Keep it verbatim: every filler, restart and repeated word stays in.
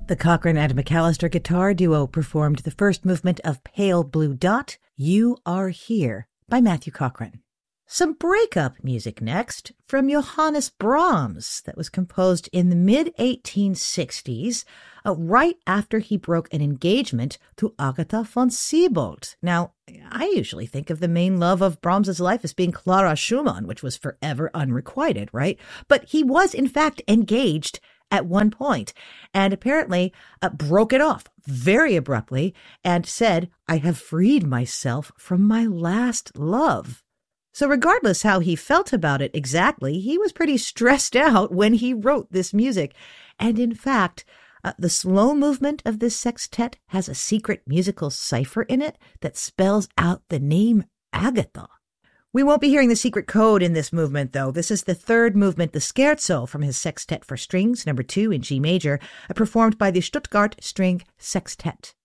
The Cochrane and McAllister guitar duo performed the first movement of Pale Blue Dot, You Are Here, by Matthew Cochrane. Some breakup music next from Johannes Brahms that was composed in the mid eighteen sixties, uh, right after he broke an engagement to Agatha von Siebold. Now, I usually think of the main love of Brahms's life as being Clara Schumann, which was forever unrequited, right? But he was, in fact, engaged at one point, and apparently uh, broke it off very abruptly and said, I have freed myself from my last love. So regardless how he felt about it exactly, he was pretty stressed out when he wrote this music. And in fact, uh, the slow movement of this sextet has a secret musical cipher in it that spells out the name Agatha. We won't be hearing the secret code in this movement, though. This is the third movement, the Scherzo, from his Sextet for Strings, number two in G major, performed by the Stuttgart String Sextet.